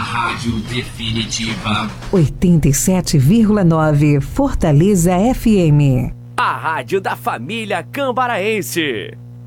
rádio definitiva. 87,9 Fortaleza FM. A rádio da família cambaraense.